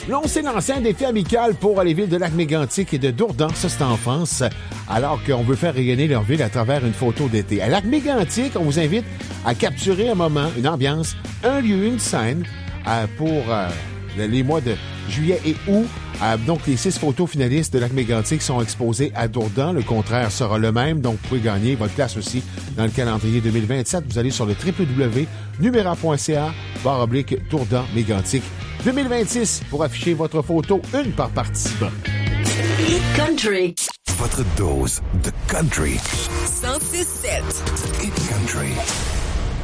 Là, on s'est lancé un défi amical pour les villes de Lac-Mégantic et de Dourdan, ça c'est en France, alors qu'on veut faire rayonner leur ville à travers une photo d'été. À Lac-Mégantic, on vous invite à capturer un moment, une ambiance, un lieu, une scène pour les mois de juillet et août. Donc, les 6 photos finalistes de Lac-Mégantic sont exposées à Dourdan. Le contraire sera le même. Donc, vous pouvez gagner votre place aussi dans le calendrier 2027. Vous allez sur le www.numera.ca/Dourdan-Mégantic 2026 pour afficher votre photo, une par participant. Hit Country. Votre dose de country. 106.7. Hit Country.